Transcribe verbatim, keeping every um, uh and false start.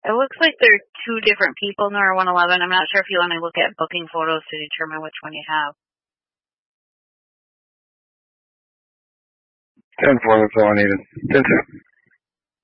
It looks like they're two different people, Nora one eleven. I'm not sure if you want to look at booking photos to determine which one you have. ten four, that's all I needed. ten two.